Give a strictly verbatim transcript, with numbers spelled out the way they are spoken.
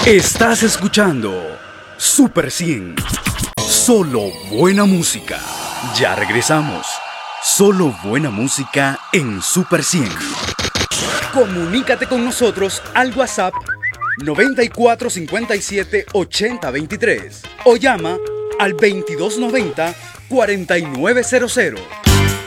Estás escuchando Super cien. Solo buena música. Ya regresamos. Solo buena música en Super cien. Comunícate con nosotros al WhatsApp noventa y cuatro cincuenta y siete ochenta veintitrés o llama al veintidós noventa cuarenta y nueve cero cero.